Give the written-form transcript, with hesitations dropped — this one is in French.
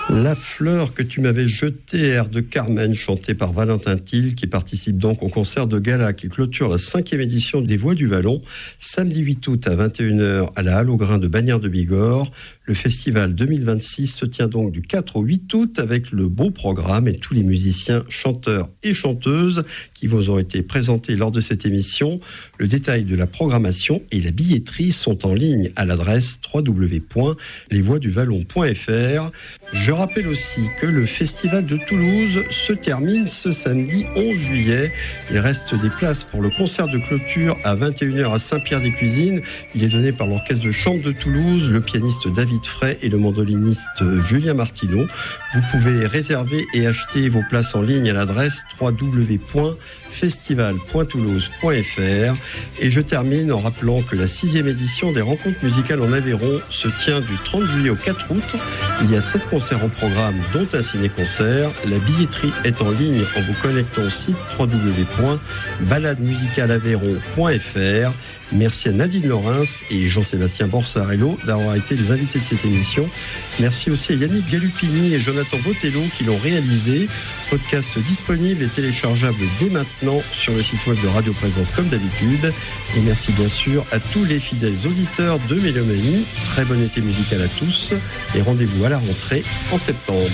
La fleur que tu m'avais jetée, air de Carmen, chanté par Valentin Thiel, qui participe donc au concert de gala qui clôture la 5e édition des Voix du Vallon, samedi 8 août à 21h à la Halle au Grain de Bagnères de Bigorre. Le festival 2026 se tient donc du 4 au 8 août avec le beau programme et tous les musiciens, chanteurs et chanteuses qui vous ont été présentés lors de cette émission. Le détail de la programmation et la billetterie sont en ligne à l'adresse www.lesvoixduvallon.fr. Je rappelle aussi que le festival de Toulouse se termine ce samedi 11 juillet. Il reste des places pour le concert de clôture à 21h à Saint-Pierre-des-Cuisines. Il est donné par l'orchestre de chambre de Toulouse, le pianiste David Frey et le mandoliniste Julien Martineau. Vous pouvez réserver et acheter vos places en ligne à l'adresse www.festival.toulouse.fr. Et je termine en rappelant que la 6e édition des rencontres musicales en Aveyron se tient du 30 juillet au 4 août. Il y a 7 concerts au programme, dont un ciné-concert. La billetterie est en ligne en vous connectant au site www.balademusicalaveron.fr. Merci à Nadine Laurens et Jean-Sébastien Borsarello d'avoir été les invités de cette émission. Merci aussi à Yannick Gallupini et Jonathan Botello qui l'ont réalisé. Podcast disponible et téléchargeable dès maintenant sur le site web de Radio Présence comme d'habitude. Et merci bien sûr à tous les fidèles auditeurs de Mélomanie. Très bon été musical à tous et rendez-vous à la rentrée en septembre.